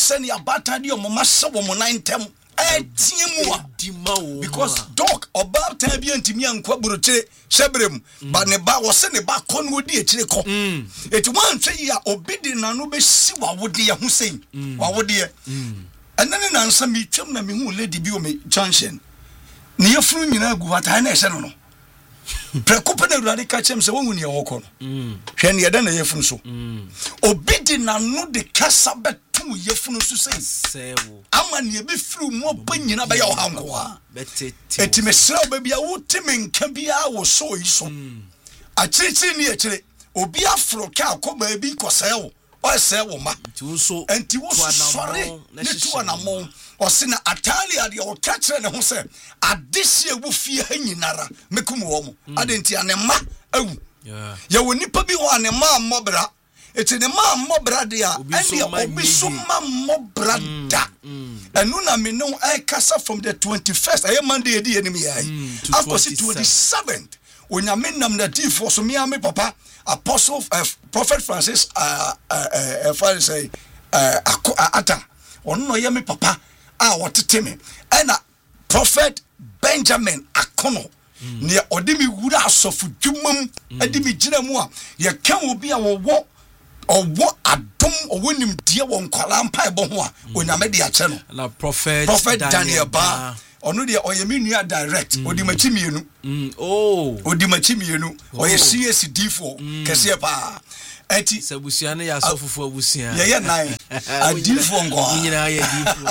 dog about time be antimi ankwa buroche shebrem but ne ba was ne ba kon wodi e kire ko it one say ya obidi na no be si wa wodi ye ho sei wa wodi e enene na nsa mi twem na mi hu lady bi o me junction ne yefuru nyina gu wata na ehye no no prekope na urade ka chem se wonu ne woko no hwe ne yeda na yefunu so obidi na no de kasa betu yefunu so sei ama ne be firu mo panyina be ya hanko a eti mesra obabi a wotime nka bia wo so yi so a chirichiri ne akire obi afro ka akoba bi koseo o se wo ma enti wo sore ne tu anamo o se na atali ade o kachire ne ho se adehye wo fie hanyinara mekum wo mo adenti anema awu ya woni pa bi wo anema mobra eti ne ma mobra de a ene obi so ma mobra da enu na me no I kasa from the 21st aye Monday edi enim yayi akosi 27th onyame nam na tifo so me ame papa Apostle Prophet Francis Pharisee ata ono no ye me papa a wotete me ena Prophet Benjamin Akono ne odimi wura asofu dwumam adimi gina mu a ye kan obi a wo owo adom owonim die won kwala mpa ebo ho a onyame de ache no na Prophet Daniel Ba ono de oyemi direct odimachi mienu odimachi mienu oye CSD4 kese pa eti sabusia ne ya sofufu abusia ye nine adifo ngo nyina ye difo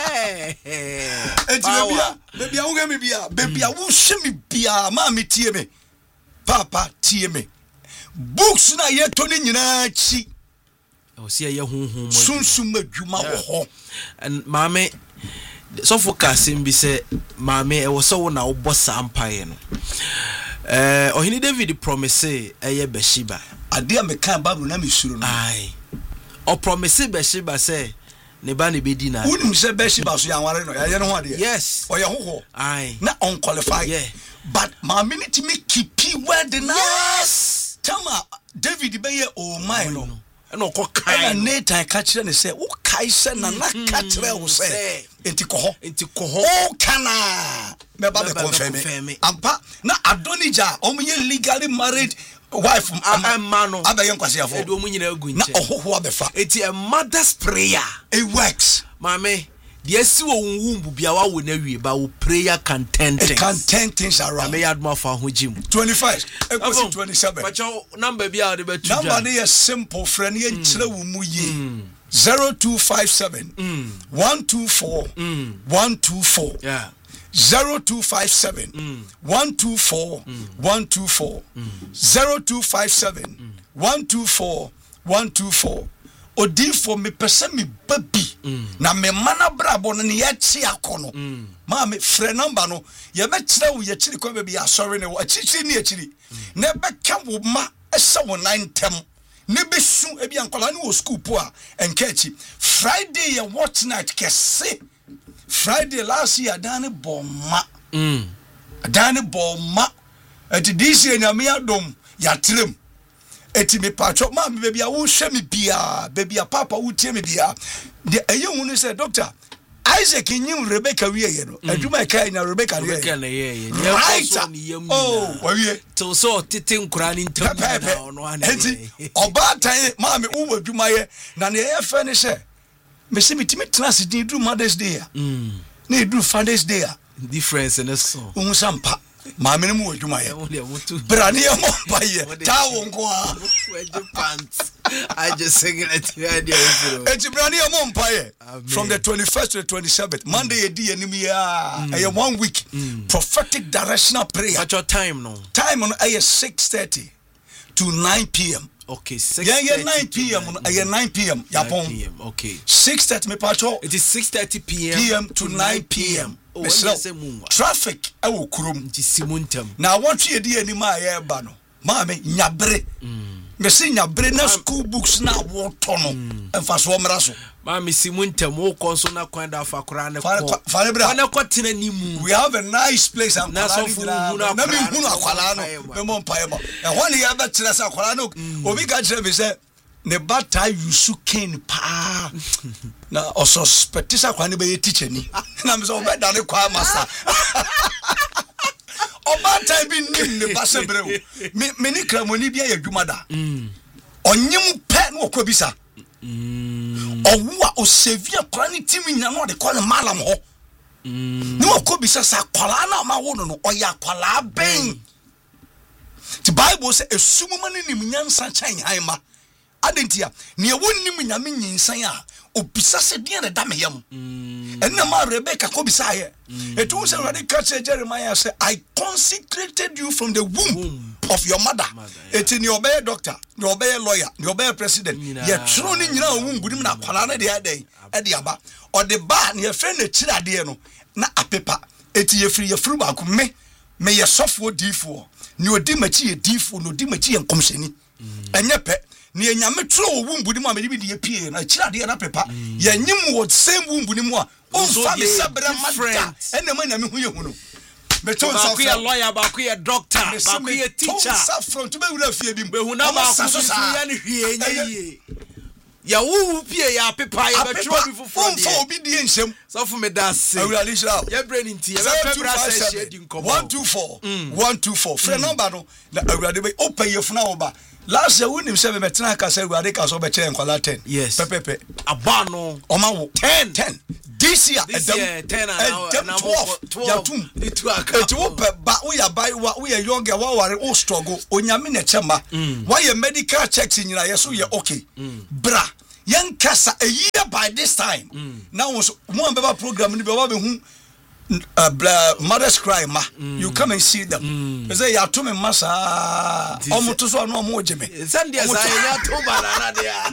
eti baby a wo gemi bia baby a wo hwemi bia ma me tie me papa tie me books na ye to ni nyina chi o se ye honhom sunsum adwuma wo ho and mame so focus bi se mame e wo so wo na wo bossa empire no ohini David promise eye Beshiba ade me kan babu na me suru no ai o promise Beshiba say ne ba ne bedi na unim se Beshiba so ya nware no ya ye no ho ade yes o ye ho ai na unqualified yeah but mame ni timi kipi word na yes tama David be ye o mai no no ko kai na neta ka kire ne se wo kai se na na ka kire wo se enti ko ho o kana me ba be confirm ampa na Adonija o munye legally married wife mano abaye nkwase afo edo munyina agu nche na ohoho abefa enti a mother's prayer it works mame the esi wo wumbu bia wa wo na wie ba wo prayer can turn things around me yadma fa ho jim 25 equals 27 but your number bia de betu number is simple friend ye nchire wo mu yi 0257 124 124 yeah 0257 124 124 0257 124 124 odi for me pese me baby na me mana brabo no ne ya chi akono ma me frɛ number no ye be kire wo ye kiri ko baby ya sorry ne wo achichi ne akiri na be ka wo ma ese wo nine tem ne be su e bi ankola ne wo school po a enka achi Friday ye watch night kese Friday last year dane bomma ati this year nyame adom ya trem eti me pacho ma me baby a wo hwe me bia baby a papa wo tie me bia de eye hu no say doctor Isaac knew Rebecca Rieno, and you make kind of Rebecca Rieno. Oh, well, yeah. To so Titim Cranin Pepe on one. Oh, bad time, Mammy, over to my Nania furniture. Missy Timmy Transit, need do Mother's Day. Need do Father's Day. Difference in a song. Sampa. Mammy, move to my Brania Mompire, Town pants. I just sing it at the idea. It's Brania Mompire from the 21st to the 27th. Monday, a day, and 1 week. Prophetic directional prayer. At your time, no time on 6:30 to 9 p.m. Okay, 9 p.m. 9 p.m. Yapon. Okay. 6:30 me pacho. It is 6:30 p.m. to 9 p.m. Traffic ewo kurom. Na want you dey anima ya ba no. Maame nyabre. Me say nyabre na school books na woto no. Emfa so mra so. Maame simuntem wo konso na kwanda fa kora ne ko. Fa na kwatena nimu. We have a nice place and na so fu na me hunu akwala no. Me mo mpae ba. E ho ne ya be kire sa akwala no. Obi ka kire me say ne bata yusu ken pa na also spetisa kwa ne be teacher ni na me so be da ne kwa masa obata bi nim ne basa brew me ni kramoni bia ya dwuma da onyim pe na okobisa owo o sevia kwa ne timi nya no de kwa ne malam ho ni okobisa sa kwala na ma wo no oya kwala ben the Bible say esumuma ne nim nyansa chan haima adentia ne wonnim nyame nyinsan a obisa se dia na da meyam enna ma Rebecca ko bisa ye etu se Rebecca catch Jeremiah say I consecrated you from the womb of your mother eti ne obey doctor ne obey lawyer ne obey president ye tro ni nyina womb gudim na kwala na de adai e de aba o de ba ne friend na chirade no na apepa eti ye firi ba ko me ye sofo difo ne odi machi ye difo no di machi ye nkomseni enye pe ni enyame tro wumbudi mu amedi bi de pie na chirade na pepa ye nyim wo same wumbudi mu a onfa me sabra mada ene ma na me hu ye hu no me to ba ku ye lawyer ba ku ye doctor ba ku ye teacher sa front be wura fie bi be hu na ba ku so ya ne hwie nye ya wu pie ya pepa ye be tro bi fufu onfa obi die nsem so fu me da se awura li sha ye brain nti ye be pebra se share di nkomo 124 friend number no na awura de be open ye funa oba last year when him say me tena ka say we ka so be che nkwala 10 yes pepepe abano omawo 10 this year 10 and 12 yatum it wo ba we ya buy we ya young wa ware o struggle onyame na chema why your medical checks in ya so ye okay bra yan kasa a year by this time now mo am be program ni be wa be hu mother's cry ma you come and see them they say ya to me masa omoto so no mo jeme sunday say ya to banana dia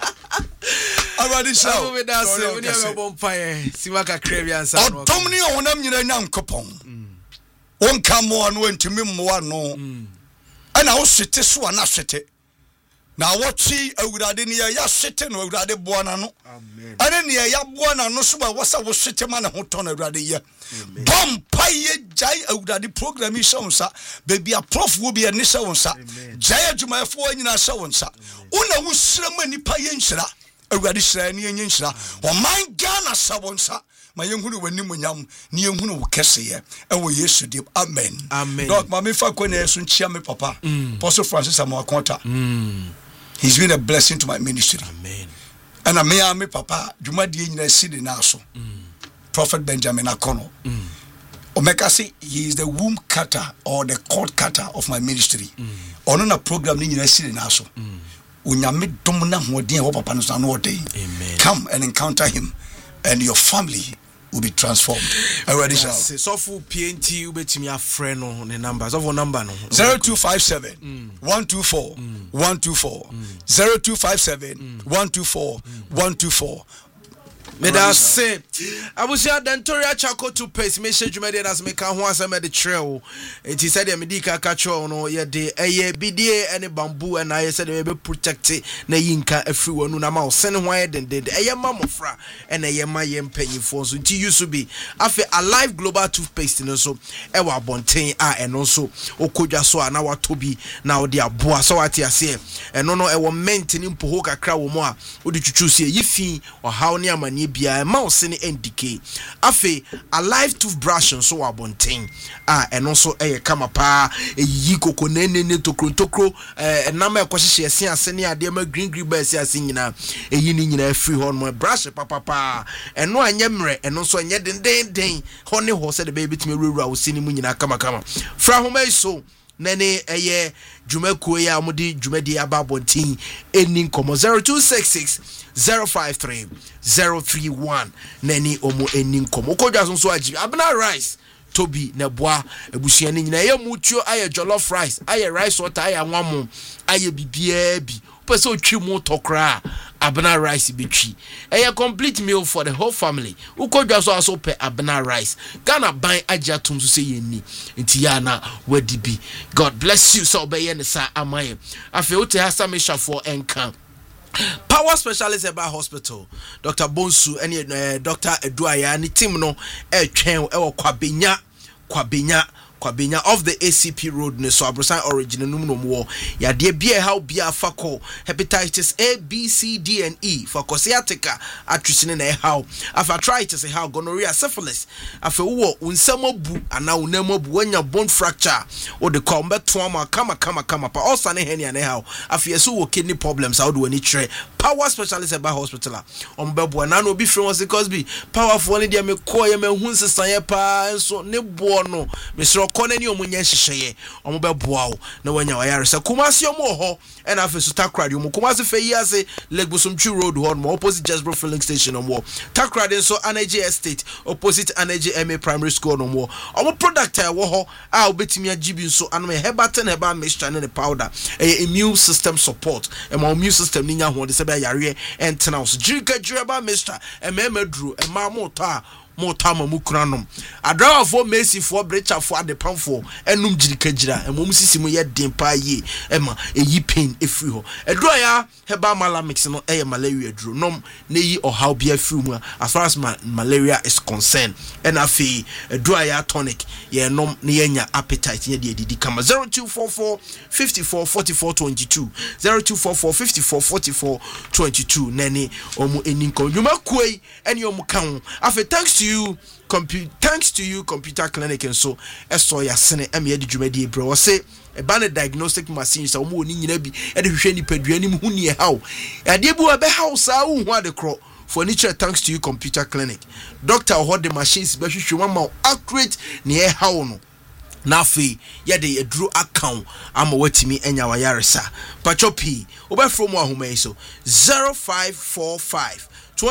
already so we da say we never bonfire siwaka krevia ansa no otom ni onam nyina nyankopon won kam mo no ntimi mo no ana wo swete so ana swete na wotwi awurade ne ya swete no awurade boana no amen ane ne ya boana no so ba wasa wo swete ma ne ho ton awurade ye bom paye jai awurade program yi shawunsa baby a prof wo bi ne shawunsa jai adwumayefo anyina shawunsa una wo srama nipa ye nhira awurade hira ne ye nhira o man Ghana shawunsa ma yenhunu wani munyam ne yenhunu wo keseye ewo Yesu dim amen dog ma me fa ko na yesu nchia me papa Apostle Francis Amakonta he's been a blessing to my ministry amen and me papa dwumadi nyina sidi na so Prophet Benjamin Akono omeka say he is the womb cutter or the cord cutter of my ministry ono na program ni nyina sidi na so onyame dom na hoden wo papa no so no dey come and encounter him and your family will be transformed. Already so for PNT ubetimi afre no ne number so for number no 0257 124 124 0257 124 124 me da say abusia dentoria chako to pace message me dey as me kan ho asem de treo enti said me di ka cho no ye de eye bidie ene bamboo and I said me be protect na yinka afri wonu na ma o sene ho ye den eye mamofra and eye ma ye mpanyifo so nti you should be afi Alive Global Toothpaste no so e wa bonten a eno so okodwa so na watobi na odi aboa so wate ase eno no e wo maintain mpo ho kakra wo mo a odi twutwu se yifi o haw ne amani bia mouse ne ndk afi alive toothbrush nso wabonten eno so kama pa yi koko ne tokro enam ekohye ese ase ne ade ma green ba ese ase nyina eyi ni nyina free hon mo brush papa eno anye mre eno so anye den hone ho se de be bitime rura wo sini mu nyina kama fra ho mai so nene eye dwumakuo ya amudi dwumadi ababontin eni nkomo 0266 053 031 nene omo eni nkomo kodwa so agi abna rice tobi na boa ebusuan ni nyina ye mutuo aye jollof rice aye rice water aye anwamo aye bibia bi pese otwi mu tokra abna rice betwi a complete meal for the whole family ukodwa so aso pe abna rice Ghana ban agya tum so say yenni nti ya na wadi bi. God bless you so be ye ne sa amaye afi ote hasa mesha for enka Power Specialist Eba Hospital Dr. Bonsu and Dr. Eduaya ni team no twen Kwabenya of the ACP road ne so abrosan origin no mo ya de bia how bia fako hepatitis A B C D and E for sciatica atrisine na how arthritis how gonorrhea syphilis afa wo unsamobu ana unamobu wanya bone fracture o de call beto ama kama pa osa ne henia na how afa yeso wo kidney problems how do any tre Power Specialist Eba Hospital ombebo na no bi free was Cosby powerful ne dia me koye me hu nsesan pa so ne bo no me kone ni omunye hyehyeye omobeboa wo na wanya wayaresa Kumasi omo ho and afi so Takrade omo Kumasi fe yiase Legbosomtwi road ho no opposite Jasbro filling station omo Takrade so Energy Estate opposite Energy MA primary school omo product wo ho a obetimi agibi so anome herbal mixture ne powder immune system support immune system ni nya ho de se be yare entena so jirika mixture emedru emamota motama mukranom adrawa fo Messi fo brecha fo adepan fo enum jirikajira emom sisi mu ye den pa ye ema eyi pain efri ho edro ya heba mala mix no malaria dro nom na yi ohaw bia fri mu as far as malaria is concerned and afi edro ya tonic ye nom na yenya appetite ye de didi kama 0244 54 44 22 0244 54 44 22 nani omu eninko yuma kwei eni omu kan afi thanks to you computer clinic and so eso ya sene em ye de dwumadi ebro wo se e ba ne diagnostic machine so mo ni nyina bi e de hwehwe ni padua ni hu ni e haw ade bu be house a hu ade kro for nature thanks to you computer clinic doctor hold the machines be hwehwe ma accurate ni e haw no na fi ye de edru account ama watimi enya wayaresa pachopi obefro mu ahoma so 0545